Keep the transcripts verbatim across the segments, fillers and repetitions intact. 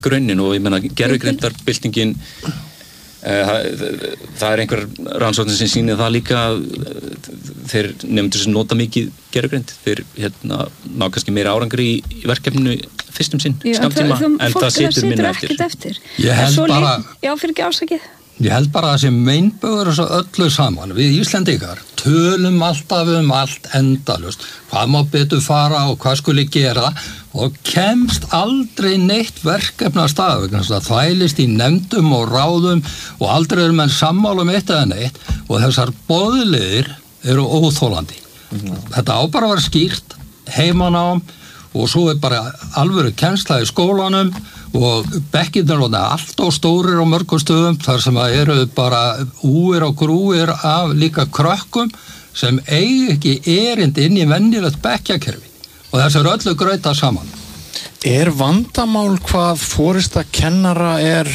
grunninn og ég meina gervigreindarbyltingin það, það er einhver rannsóknir sem sýnir það líka að þeir nefndur sem nota mikið gervigreind þeir hérna ná kannski meira árangri í, í verkefninu fyrstum sinn skamtíma en það situr minna eftir. eftir. Ég held bara Já, fyrir ekki ásakið. Ég held bara að þessi meinbögur þessu öllu saman. Við Íslendingar tölum alltaf um allt endalaust. Hvað má betur fara og hvað skuli gera og kemst aldrei neitt verkefna af stað. Það þvælist í nefndum og ráðum og aldrei eru menn sammála um eitt eða neitt og þessar boðleiðir eru óþólandi. Mm-hmm. Þetta á bara að vera skýrt heimanám og svo er bara alvöru kennsla í skólanum og bekkirnir er allt og stórir á mörgum stöðum þar sem að eru bara úir og grúir af líka krökkum sem eigi ekki erindi inn í venjulegt bekkjakerfi og þess er öllu grauta saman. Er vandamál hvað forista kennara er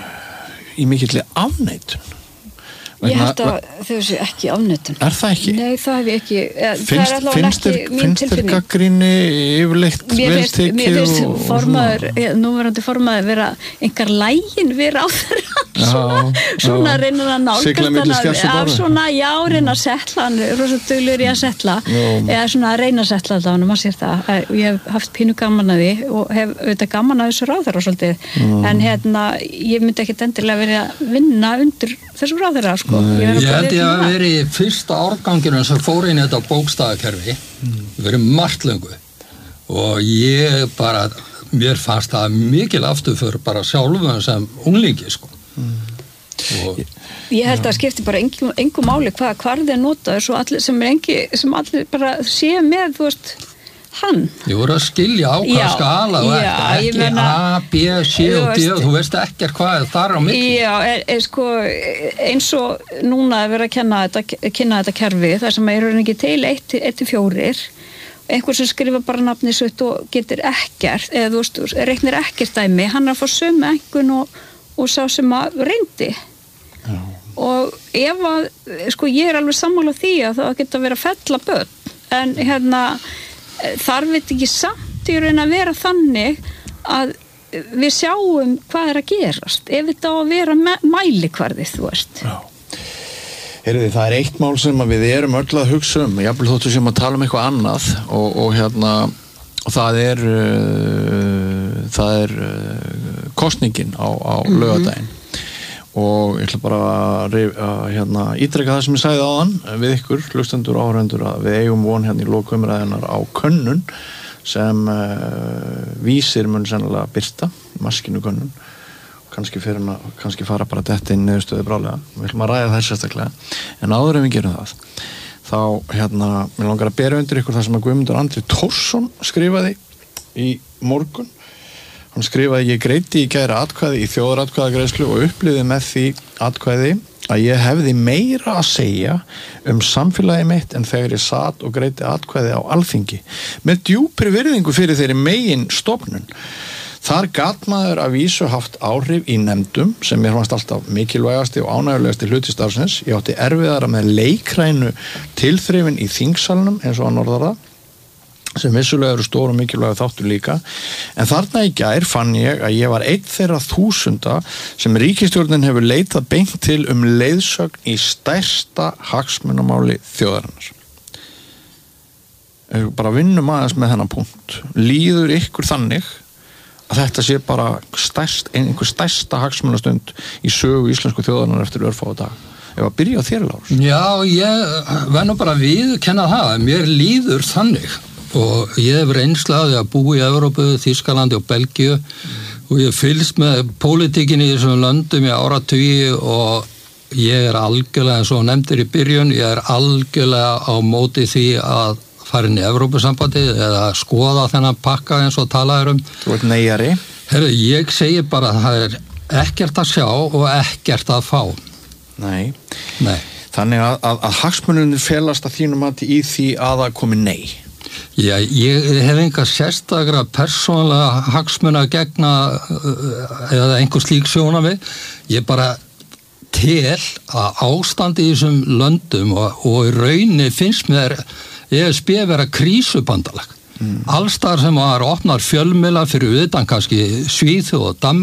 í mikilli afneitun? Ég held að þau séu ekki afneitun. Er það ekki? Nei, það hef ég ekki. Finnst, það er allavega ekki mín tilfinning. Finnst þér gagnrýni yfirleitt veltekið? Mér finnst formaður, núverandi formaður vera einhver lægin vera á þeirra. Svona, svona reynir að nálgast af svona, já, reyna að setla hann, rosa duglur í að setla eða svona að reyna að setla alltaf hann, maður sér það. Ég hef haft pínu gaman að því og hef auðvitað gaman að þessu ráðherra svolítið, en hérna, ég myndi ekkit endilega verið að vinna undir þessum ráðherra, sko. Ég held ég að veri fyrsta árganginu sem fór inn í þetta bókstafkerfi, verið margt löngu og ég bara, mér fannst það mikil afturför bara sjálfum sem unglingi, sko. Mm. Og, ég held að það skipti bara engum, engum máli hvað hvar þeir nota svo allir sem er engi sem allir bara sé með þú veist hann ég voru að skilja á hvað skala og já, ekki meina, A, B, C og D og þú veist ekkert hvað er þar á milli já, er, er sko eins og núna er verið að kenna þetta, kynna þetta kerfi þar sem er ekki til eitt til fjórir einhver sem skrifa bara nafnið sitt og getur ekkert eða þú veist, reiknir ekkert dæmi hann er að fá sömu einhvern og og sá sem að reyndi já. Og ef að sko ég er alveg sammála því að það geta verið að fella börn en hérna þarf þetta ekki samt í raun að vera þannig að við sjáum hvað er að gerast ef þetta á að vera mælikvarði þú veist já. Heyrðu, það er eitt mál sem við erum öll að hugsa um jafnvel þóttu sem að tala um eitthvað annað og, og hérna og það er uh, það er uh, kosningin á, á mm-hmm. laugardaginn og ég ætla bara að, að hérna, ítreka það sem ég sagði áðan við ykkur, hlustendur og áhorfendur að við eigum von hérna í lokaumræðinnar á könnun sem uh, vísir mun sennilega birta maskinu könnun kannski, fyrir, kannski fara bara þetta inn niðurstöðu brálega við ætlum að ræða það sérstaklega en áður en við gerum það þá hérna, mér langar að bera undir ykkur það sem að Guðmundur Andri Tórsson skrifaði í morgun hann skrifaði ég greiddi í gæra atkvæði í þjóðaratkvæðagreiðslu og upplifði með því atkvæði að ég hefði meira að segja um samfélagi mitt en þegar ég sat og greiddi atkvæði á Alþingi með djúpri virðingu fyrir þeirri megin stofnun Þar gat maður að vísu haft áhrif í nefndum sem mér fannst alltaf mikilvægasti og ánægjulegasti hluti starfsins. Ég átti erfiðara með leikrænu tilþrifin í þingsalnum eins og hann orðar það, sem vissulega eru stór og mikilvægur þáttur líka. En þarna í gær fann ég að ég var einn þeirra þúsunda sem ríkisstjórnin hefur leitað beint til um leiðsögn í stærsta hagsmunamáli þjóðarinnar. Bara vinnum aðeins með þennan punkt. Líður ykkur þannig að þetta sé bara stærst, einhver stærsta hagsmunastund í sögu íslensku þjóðarinnar eftir örfáa dag. Ef að byrja á þér, Lárus. Já, ég verð nú bara viðurkenna það. Mér líður þannig og ég hef reynslu af því að búa í Evrópu, Þýskalandi og Belgíu og ég fylgst með pólitíkinni í þessum löndum í áratugi og ég er algjörlega, eins og nefndir í byrjun, ég er algjörlega á móti því að fara inn í Evrópusambandið eða skoða þennan pakka eins og talaður um. Þú ert neyjari. Herru, ég segi bara að það er ekkert að sjá og ekkert að fá. Nei. Nei. Þannig að, að, að hagsmununir felast að þínum mati í því að það komi nei. Já, ég hef enga sérstakra persónulega hagsmuna gegna eða einhver slík sjónarmið. Ég bara tel að ástandi í þessum löndum og, og í rauninni finnst mér E S B vera krísubandalag. Mm. Allstar sem var opnar fjölmiðla fyrir utan kannski Svíþjóð og Danmörk